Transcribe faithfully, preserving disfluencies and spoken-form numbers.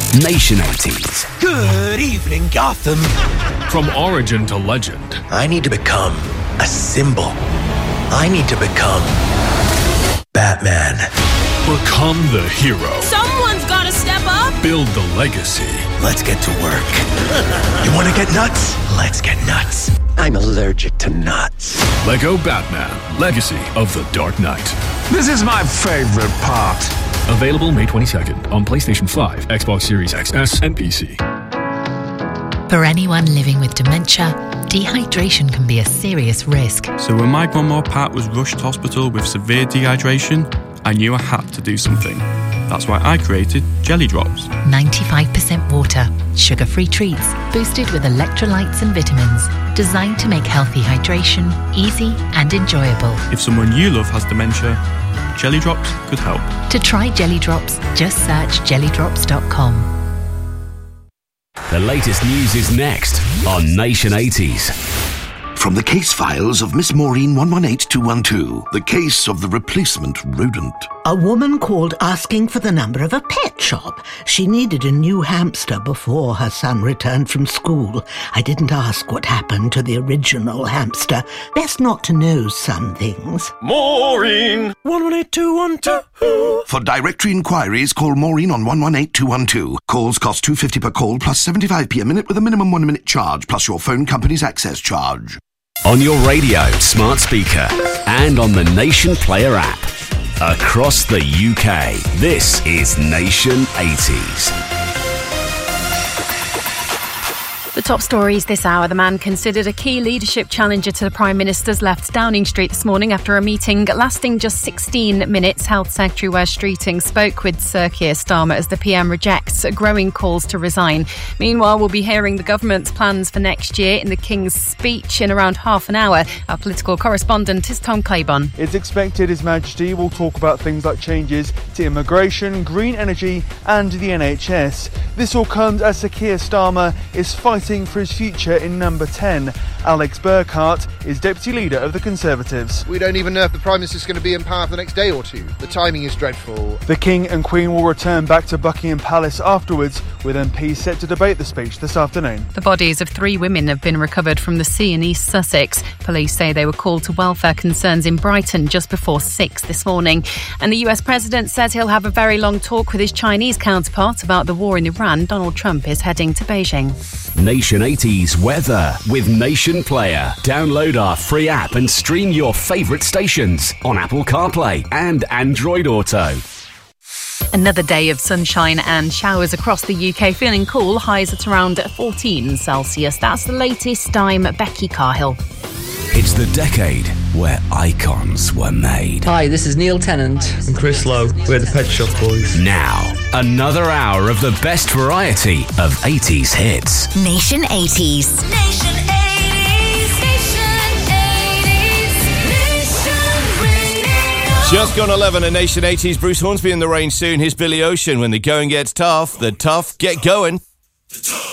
Nation eighties. Good evening, Gotham. From origin to legend. I need to become a symbol. I need to become Batman. Become the hero. Someone's gotta step up. Build the legacy. Let's get to work. You want to get nuts? Let's get nuts. I'm allergic to nuts. Lego Batman, Legacy of the Dark Knight. This is my favorite part. Available May twenty-second on PlayStation five, Xbox Series X S, and P C. For anyone living with dementia, dehydration can be a serious risk. So when my grandma Pat was rushed to hospital with severe dehydration, I knew I had to do something. That's why I created Jelly Drops. ninety-five percent water, sugar-free treats, boosted with electrolytes and vitamins, designed to make healthy hydration easy and enjoyable. If someone you love has dementia, Jelly Drops could help. To try Jelly Drops, just search jelly drops dot com. The latest news is next on Nation eighties. From the case files of Miss Maureen one one eight two one two, the case of the replacement rodent. A woman called asking for the number of a pet shop. She needed a new hamster before her son returned from school. I didn't ask what happened to the original hamster. Best not to know some things. Maureen one one eight two one two. For directory inquiries, call Maureen on one one eight two one two. Calls cost two pounds fifty per call plus seventy-five p a minute with a minimum one minute charge plus your phone company's access charge. On your radio, smart speaker, and on the Nation Player app. Across the U K, this is Nation eighties. The top stories this hour. The man considered a key leadership challenger to the Prime Minister's left Downing Street this morning after a meeting lasting just sixteen minutes. Health Secretary Wes Streeting spoke with Sir Keir Starmer as the P M rejects growing calls to resign. Meanwhile, we'll be hearing the government's plans for next year in the King's speech in around half an hour. Our political correspondent is Tom Claiborne. It's expected His Majesty will talk about things like changes to immigration, green energy and the N H S. This all comes as Sir Keir Starmer is fighting for his future in number ten. Alex Burkhardt is Deputy Leader of the Conservatives. We don't even know if the Prime Minister's going to be in power for the next day or two. The timing is dreadful. The King and Queen will return back to Buckingham Palace afterwards, with M Ps set to debate the speech this afternoon. The bodies of three women have been recovered from the sea in East Sussex. Police say they were called to welfare concerns in Brighton just before six this morning. And the U S President says he'll have a very long talk with his Chinese counterpart about the war in Iran. Donald Trump is heading to Beijing. Nation eighties weather with Nation Player. Download our free app and stream your favourite stations on Apple CarPlay and Android Auto. Another day of sunshine and showers across the U K, feeling cool, highs at around fourteen Celsius. That's the latest. I'm Becky Carhill. It's the decade where icons were made. Hi, this is Neil Tennant and Chris Lowe. We're the Pet Shop Boys. Now, another hour of the best variety of eighties hits. Nation eighties. Nation eighties. Nation eighties. Nation Radio. Just gone eleven at Nation eighties. Bruce Hornsby in the rain soon. Here's Billy Ocean. When the going gets tough, the tough get going.